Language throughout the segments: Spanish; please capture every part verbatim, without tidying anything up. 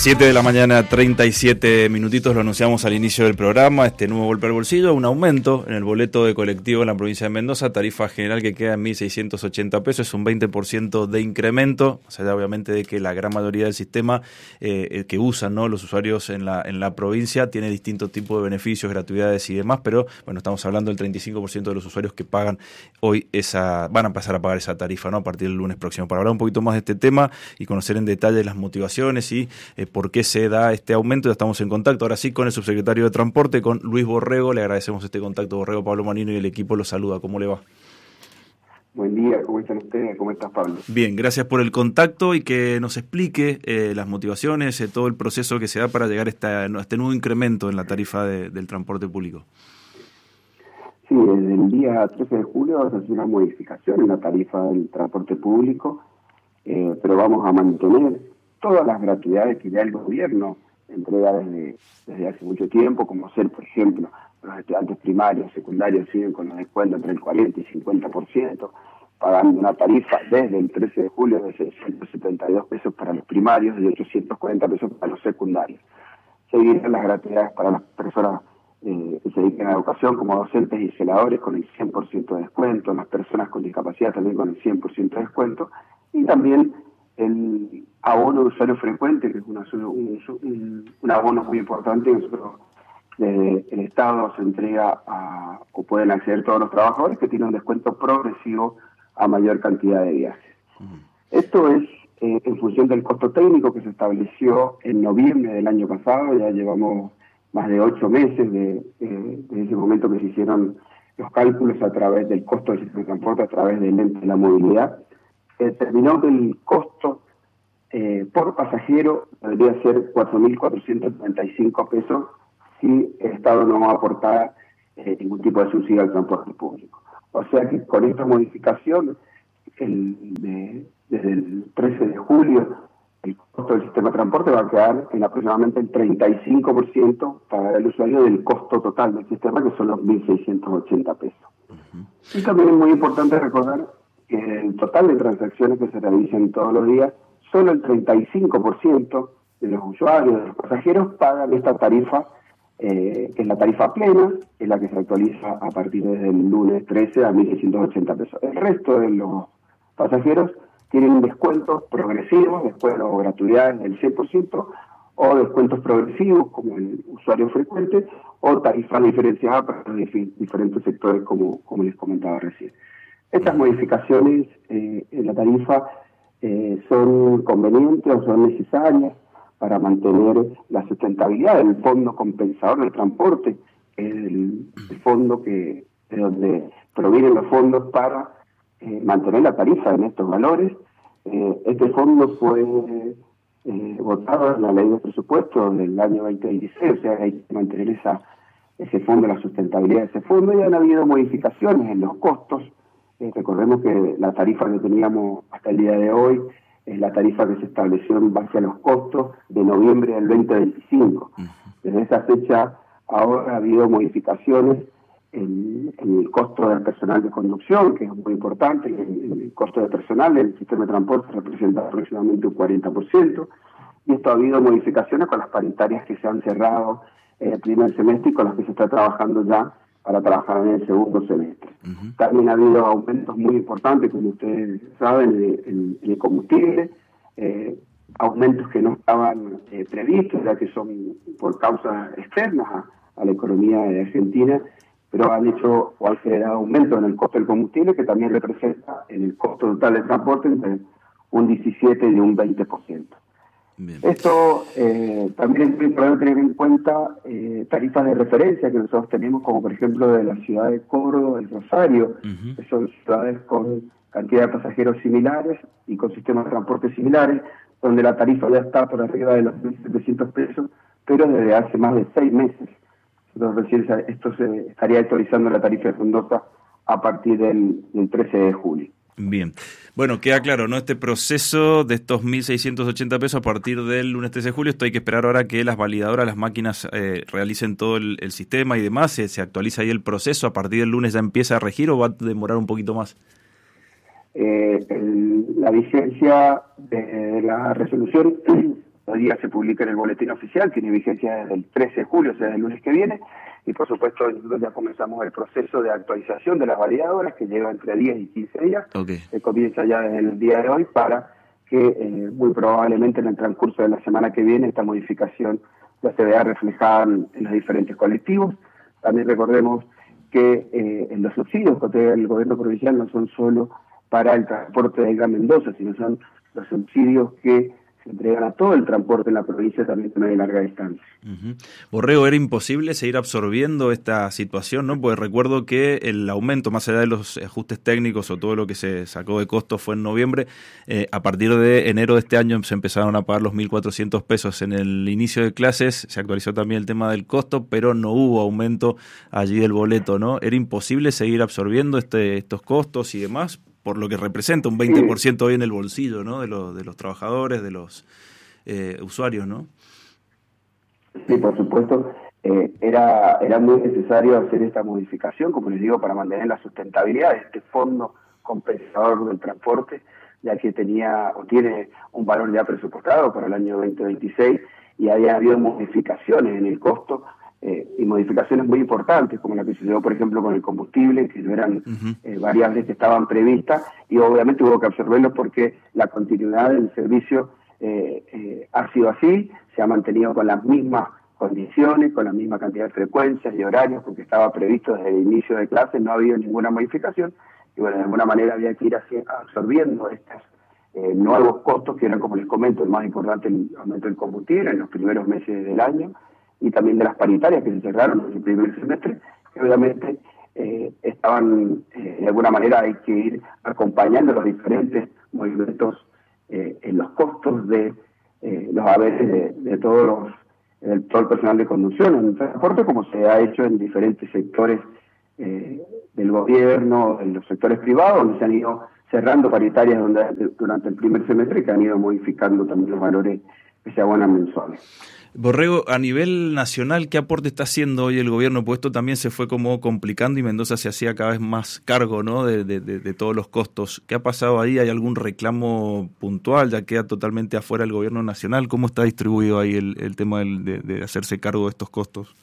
siete de la mañana, treinta y siete minutitos, lo anunciamos al inicio del programa, este nuevo golpe al bolsillo, un aumento en el boleto de colectivo en la provincia de Mendoza, tarifa general que queda en mil seiscientos ochenta pesos, es un veinte por ciento de incremento, o sea, obviamente de que la gran mayoría del sistema eh, que usan, ¿no?, los usuarios en la en la provincia tiene distintos tipos de beneficios, gratuidades y demás, pero bueno, estamos hablando del treinta y cinco por ciento de los usuarios que pagan hoy esa, van a pasar a pagar esa tarifa, ¿no?, a partir del lunes próximo. Para hablar un poquito más de este tema y conocer en detalle las motivaciones y eh, por qué se da este aumento, ya estamos en contacto ahora sí con el subsecretario de Transporte, con Luis Borrego. Le agradecemos este contacto, Borrego. Pablo Manino y el equipo lo saluda. ¿Cómo le va? Buen día, ¿cómo están ustedes? ¿Cómo estás, Pablo? Bien, gracias por el contacto y que nos explique eh, las motivaciones, eh, todo el proceso que se da para llegar a, esta, a este nuevo incremento en la tarifa de, del transporte público. Sí, desde el día trece de julio se hace una modificación en la tarifa del transporte público, eh, pero vamos a mantener todas las gratuidades que ya el gobierno entrega desde, desde hace mucho tiempo, como ser, por ejemplo, los estudiantes primarios, secundarios siguen con los descuentos entre el cuarenta y cincuenta por ciento, pagando una tarifa desde el trece de julio de seiscientos setenta y dos pesos para los primarios y ochocientos cuarenta pesos para los secundarios. Seguirán las gratuidades para las personas eh, que se dedican a la educación, como docentes y celadores, con el cien por ciento de descuento, las personas con discapacidad también con el cien por ciento de descuento, y también el abono de usuario frecuente, que es una, un, un, un abono muy importante. Nosotros, desde el Estado se entrega a, o pueden acceder todos los trabajadores que tienen un descuento progresivo a mayor cantidad de viajes. Uh-huh. Esto es eh, en función del costo técnico que se estableció en noviembre del año pasado. Ya llevamos más de ocho meses de, eh, de ese momento que se hicieron los cálculos a través del costo del sistema de transporte, a través del ente de la movilidad. Determinó que el costo eh, por pasajero debería ser cuatro mil cuatrocientos noventa y cinco pesos si el Estado no aportara eh, ningún tipo de subsidio al transporte público. O sea que con esta modificación, el, de, desde el trece de julio, el costo del sistema de transporte va a quedar en aproximadamente el treinta y cinco por ciento para el usuario del costo total del sistema, que son los mil seiscientos ochenta pesos. Uh-huh. Y también es muy importante recordar que el total de transacciones que se realizan todos los días, solo el treinta y cinco por ciento de los usuarios, de los pasajeros, pagan esta tarifa, eh, que es la tarifa plena, es la que se actualiza a partir del lunes trece a mil seiscientos ochenta pesos. El resto de los pasajeros tienen descuentos progresivos, descuentos o gratuidades del cien por ciento, o descuentos progresivos, como el usuario frecuente, o tarifas diferenciadas para los dif- diferentes sectores, como, como les comentaba recién. Estas modificaciones eh, en la tarifa eh, son convenientes o son necesarias para mantener la sustentabilidad del fondo compensador del transporte, que es el, el fondo que de donde provienen los fondos para eh, mantener la tarifa en estos valores. Eh, este fondo fue eh, votado en la ley de presupuesto del año veinte veintiséis, o sea, hay que mantener esa, ese fondo, la sustentabilidad de ese fondo, y han habido modificaciones en los costos. Eh, recordemos que la tarifa que teníamos hasta el día de hoy es la tarifa que se estableció en base a los costos de noviembre del veinte veinticinco. Desde esa fecha ahora ha habido modificaciones en, en el costo del personal de conducción, que es muy importante. El, el costo de personal del sistema de transporte representa aproximadamente un cuarenta por ciento, y esto ha habido modificaciones con las paritarias que se han cerrado en el primer semestre y con las que se está trabajando ya para trabajar en el segundo semestre. Uh-huh. También ha habido aumentos muy importantes, como ustedes saben, en, en el combustible, eh, aumentos que no estaban eh, previstos, ya que son por causas externas a, a la economía de Argentina, pero han hecho o han generado aumentos en el costo del combustible, que también representa en el costo total del transporte entre un diecisiete y un veinte por ciento. Bien. Esto eh, también es muy importante tener en cuenta eh, tarifas de referencia que nosotros tenemos, como por ejemplo de la ciudad de Córdoba, el Rosario, uh-huh. que son ciudades con cantidad de pasajeros similares y con sistemas de transporte similares, donde la tarifa ya está por arriba de los mil setecientos pesos, pero desde hace más de seis meses. Entonces recién esto se estaría actualizando la tarifa de Mendoza a partir del, del trece de julio. Bien. Bueno, queda claro, ¿no? Este proceso de estos mil seiscientos ochenta pesos a partir del lunes trece de julio, esto hay que esperar ahora que las validadoras, las máquinas eh, realicen todo el, el sistema y demás, se, se actualiza ahí el proceso, a partir del lunes ya empieza a regir o va a demorar un poquito más. Eh, el, la vigencia de la resolución hoy día se publica en el boletín oficial, tiene vigencia desde el trece de julio, o sea, el lunes que viene, y por supuesto nosotros ya comenzamos el proceso de actualización de las validadoras, que lleva entre diez y quince días, Okay. que comienza ya desde el día de hoy, para que eh, muy probablemente en el transcurso de la semana que viene esta modificación ya se vea reflejada en, en los diferentes colectivos. También recordemos que eh, en los subsidios que otorga el gobierno provincial no son solo para el transporte de Gran Mendoza, sino son los subsidios que se entregan a todo el transporte en la provincia también de media y larga distancia. Uh-huh. Borrego, era imposible seguir absorbiendo esta situación, ¿no? Porque recuerdo que el aumento, más allá de los ajustes técnicos o todo lo que se sacó de costos fue en noviembre, eh, a partir de enero de este año se empezaron a pagar los mil cuatrocientos pesos en el inicio de clases, se actualizó también el tema del costo, pero no hubo aumento allí del boleto, ¿no? Era imposible seguir absorbiendo este, estos costos y demás, por lo que representa un veinte por ciento hoy en el bolsillo, ¿no? De los de los trabajadores, de los eh, usuarios, ¿no? Sí, por supuesto, eh, era era muy necesario hacer esta modificación, como les digo, para mantener la sustentabilidad de este fondo compensador del transporte, ya que tenía o tiene un valor ya presupuestado para el año veinte veintiséis y había habido modificaciones en el costo, Eh, y modificaciones muy importantes, como la que sucedió, por ejemplo, con el combustible, que no eran uh-huh. eh, variables que estaban previstas, y obviamente hubo que absorberlo porque la continuidad del servicio eh, eh, ha sido así, se ha mantenido con las mismas condiciones, con la misma cantidad de frecuencias y horarios, porque estaba previsto desde el inicio de clase, no ha habido ninguna modificación, y bueno, de alguna manera había que ir así, absorbiendo estos eh, nuevos costos, que eran, como les comento, el más importante, el aumento del combustible en los primeros meses del año, y también de las paritarias que se cerraron en el primer semestre, que obviamente eh, estaban, eh, de alguna manera hay que ir acompañando los diferentes movimientos eh, en los costos de eh, los haberes de, de todos los, el, todo el personal de conducción en el transporte, como se ha hecho en diferentes sectores eh, del gobierno, en los sectores privados, donde se han ido cerrando paritarias donde, durante el primer semestre, que han ido modificando también los valores que se abonan mensuales. Borrego, a nivel nacional, ¿qué aporte está haciendo hoy el gobierno? Pues esto también se fue como complicando y Mendoza se hacía cada vez más cargo, ¿no? de, de, de, de todos los costos. ¿Qué ha pasado ahí? ¿Hay algún reclamo puntual? ¿Ya queda totalmente afuera el gobierno nacional? ¿Cómo está distribuido ahí el, el tema del, de, de hacerse cargo de estos costos?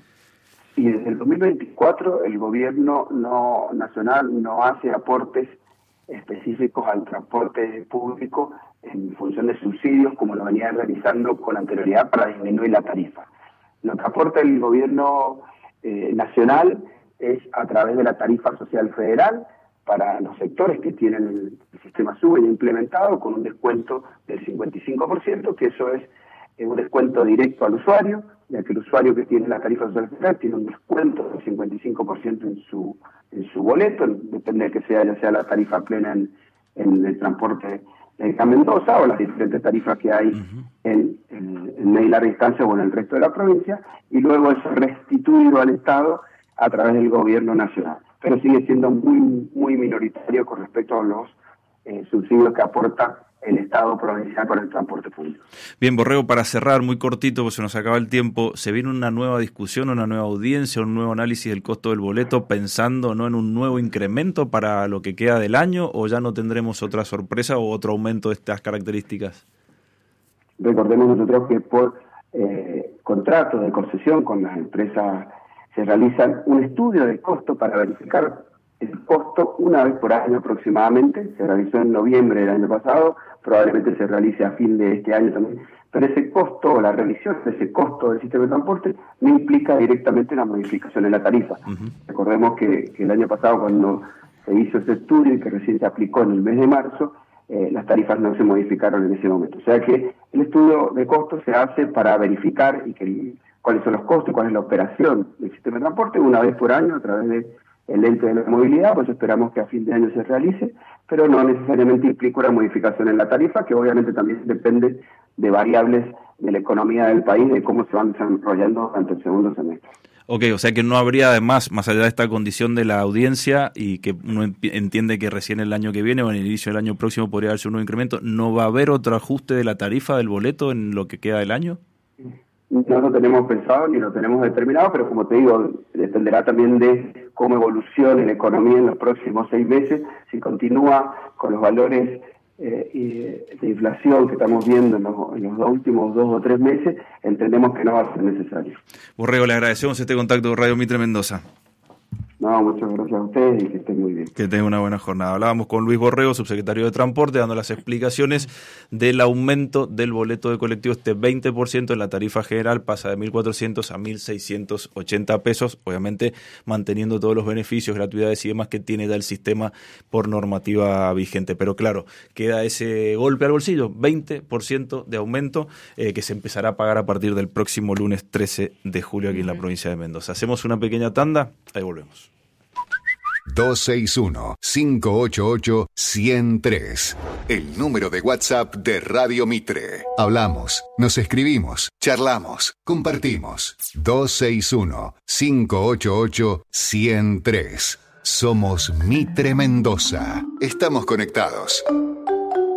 Sí, desde el dos mil veinticuatro el gobierno no nacional no hace aportes específicos al transporte público en función de subsidios, como lo venía realizando con anterioridad para disminuir la tarifa. Lo que aporta el gobierno eh, nacional es a través de la tarifa social federal para los sectores que tienen el, el sistema SUBE implementado, con un descuento del cincuenta y cinco por ciento, que eso es eh, un descuento directo al usuario, ya que el usuario que tiene la tarifa social federal tiene un descuento del cincuenta y cinco por ciento en su en su boleto, depende de que sea ya sea la tarifa plena en, en el transporte en Gran Mendoza o las diferentes tarifas que hay uh-huh. en, en, en media y larga distancia o en el resto de la provincia, y luego es restituido al Estado a través del gobierno nacional. Pero sigue siendo muy muy minoritario con respecto a los eh, subsidios que aporta el Estado provincial para el transporte público. Bien, Borrego, para cerrar, muy cortito, porque se nos acaba el tiempo, ¿se viene una nueva discusión, una nueva audiencia, un nuevo análisis del costo del boleto, pensando no en un nuevo incremento para lo que queda del año, o ya no tendremos otra sorpresa o otro aumento de estas características? Recordemos nosotros que por eh, contrato de concesión con las empresas se realiza un estudio de costo para verificar el costo una vez por año aproximadamente. Se realizó en noviembre del año pasado, probablemente se realice a fin de este año también, pero ese costo o la revisión de ese costo del sistema de transporte no implica directamente una modificación en la tarifa. Uh-huh. Recordemos que, que el año pasado, cuando se hizo ese estudio y que recién se aplicó en el mes de marzo, eh, las tarifas no se modificaron en ese momento. O sea que el estudio de costos se hace para verificar y que el, cuáles son los costos, cuál es la operación del sistema de transporte una vez por año a través de el ente de la movilidad, pues esperamos que a fin de año se realice, pero no necesariamente implica una modificación en la tarifa, que obviamente también depende de variables de la economía del país, de cómo se van desarrollando durante el segundo semestre. Ok, o sea que no habría además, más allá de esta condición de la audiencia y que uno entiende que recién el año que viene o en el inicio del año próximo podría haberse un nuevo incremento, ¿no va a haber otro ajuste de la tarifa del boleto en lo que queda del año? No lo tenemos pensado ni lo tenemos determinado, pero como te digo, dependerá también de cómo evolucione la economía en los próximos seis meses. Si continúa con los valores eh, y de inflación que estamos viendo en los, en los dos últimos dos o tres meses, entendemos que no va a ser necesario. Borrego, le agradecemos este contacto con Radio Mitre Mendoza. No, muchas gracias a ustedes y que estén muy bien. Que tengan una buena jornada. Hablábamos con Luis Borrego, subsecretario de Transporte, dando las explicaciones del aumento del boleto de colectivo. Este veinte por ciento en la tarifa general pasa de mil cuatrocientos a mil seiscientos ochenta pesos, obviamente manteniendo todos los beneficios, gratuidades y demás que tiene ya el sistema por normativa vigente. Pero claro, queda ese golpe al bolsillo, veinte por ciento de aumento eh, que se empezará a pagar a partir del próximo lunes trece de julio aquí en la provincia de Mendoza. Hacemos una pequeña tanda, ahí volvemos. dos seis uno, cinco ocho ocho, uno cero tres. El número de WhatsApp de Radio Mitre. Hablamos, nos escribimos, charlamos, compartimos. dos seis uno, cinco ocho ocho, uno cero tres. Somos Mitre Mendoza. Estamos conectados.